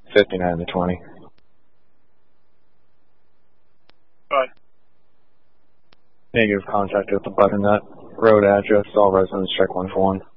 59 to 20. Bye. Negative contact at the Butternut. Road address, all residents check 141.